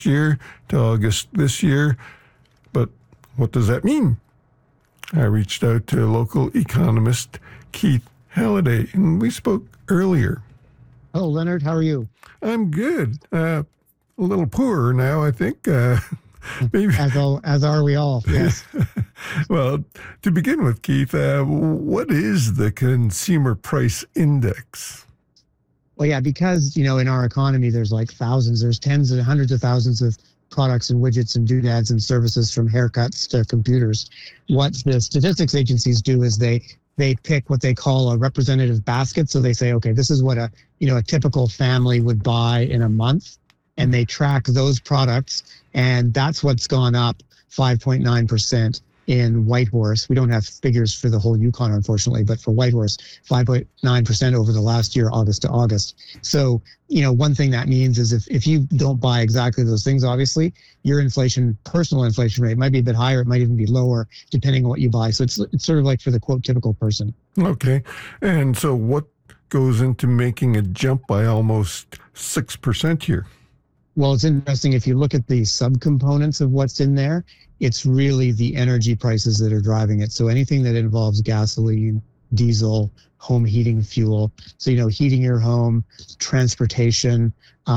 year to August this year. But what does that mean? I reached out to local economist Keith Halliday, and we spoke earlier. Hello, Leonard. How are you? I'm good. A little poorer now, I think. Maybe. As are we all, yes. Well, to begin with, Keith, what is the Consumer Price Index? Well, yeah, because, in our economy, there's there's tens and hundreds of thousands of products and widgets and doodads and services from haircuts to computers. What the statistics agencies do is they pick what they call a representative basket. So they say, okay, this is what a typical family would buy in a month. And they track those products. And that's what's gone up 5.9% in Whitehorse. We don't have figures for the whole Yukon, unfortunately, but for Whitehorse, 5.9% over the last year, August to August. So, one thing that means is if you don't buy exactly those things, obviously, your personal inflation rate might be a bit higher. It might even be lower, depending on what you buy. So it's sort of like for the, quote, typical person. Okay. And so what goes into making a jump by almost 6% here? Well, it's interesting. If you look at the subcomponents of what's in there, it's really the energy prices that are driving it. So anything that involves gasoline, diesel, home heating fuel. So, heating your home, transportation,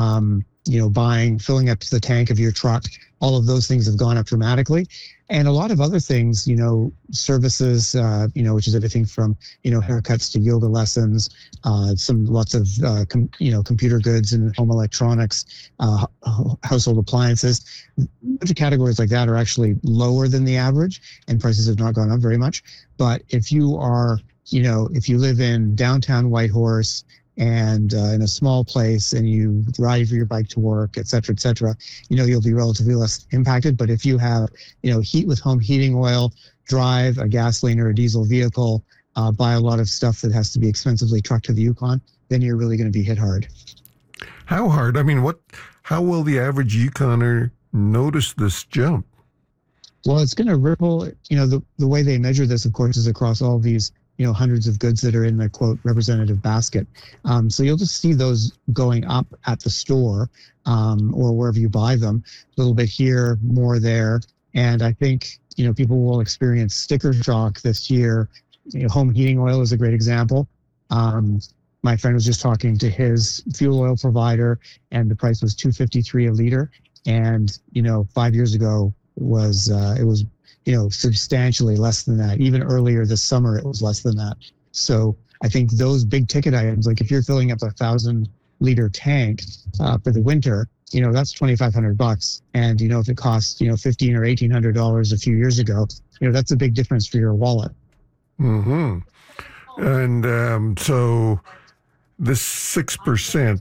filling up the tank of your truck, all of those things have gone up dramatically. And a lot of other things, services, which is everything from, haircuts to yoga lessons, lots of, computer goods and home electronics, household appliances. A bunch of categories like that are actually lower than the average, and prices have not gone up very much. But if you are, if you live in downtown Whitehorse, and in a small place, and you drive your bike to work, et cetera, you'll be relatively less impacted. But if you have, heat with home heating oil, drive a gasoline or a diesel vehicle, buy a lot of stuff that has to be expensively trucked to the Yukon, then you're really going to be hit hard. How hard? I mean, how will the average Yukoner notice this jump? Well, it's going to ripple. The way they measure this, of course, is across all these hundreds of goods that are in the, quote, representative basket. So you'll just see those going up at the store or wherever you buy them, a little bit here, more there. And I think, people will experience sticker shock this year. Home heating oil is a great example. My friend was just talking to his fuel oil provider, and the price was $2.53 a liter. And, 5 years ago it was substantially less than that. Even earlier this summer, it was less than that. So I think those big ticket items, like if you're filling up a 1,000-liter tank for the winter, that's $2,500. And, if it costs, $1,500 or $1,800 a few years ago, that's a big difference for your wallet. Mm-hmm. And so this 6%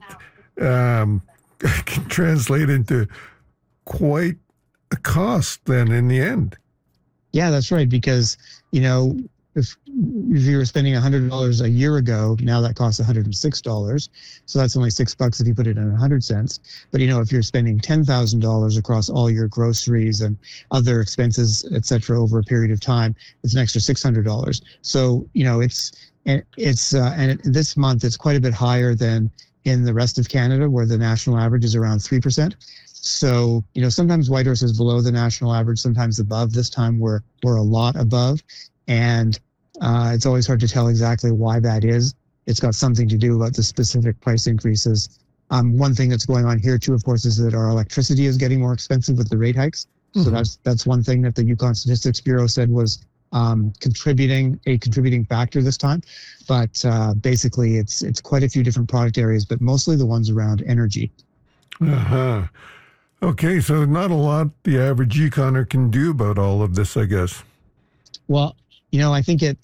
can translate into quite a cost then in the end. Yeah, that's right. Because, if you were spending $100 a year ago, now that costs $106. So that's only $6 if you put it in 100 cents. But, if you're spending $10,000 across all your groceries and other expenses, et cetera, over a period of time, it's an extra $600. So, and this month, it's quite a bit higher than in the rest of Canada, where the national average is around 3%. So, sometimes Whitehorse is below the national average, sometimes above. This time we're a lot above. And it's always hard to tell exactly why that is. It's got something to do about the specific price increases. One thing that's going on here too, of course, is that our electricity is getting more expensive with the rate hikes. Mm-hmm. So that's one thing that the Yukon Statistics Bureau said was contributing factor this time. But basically, it's quite a few different product areas, but mostly the ones around energy. Uh-huh. Okay, so not a lot the average Yukoner can do about all of this, I guess. Well, I think it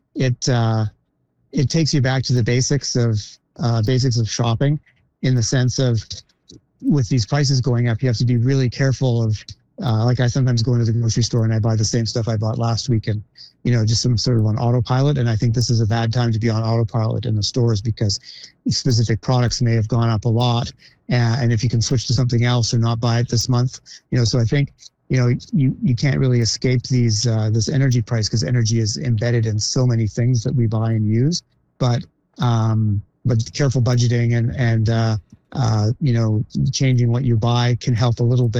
takes you back to the basics of shopping, in the sense of, with these prices going up, you have to be really careful of, like I sometimes go into the grocery store and I buy the same stuff I bought last week, and, just some sort of on autopilot. And I think this is a bad time to be on autopilot in the stores, because specific products may have gone up a lot. And if you can switch to something else or not buy it this month, so I think, you can't really escape this energy price, because energy is embedded in so many things that we buy and use. But careful budgeting and changing what you buy can help a little bit.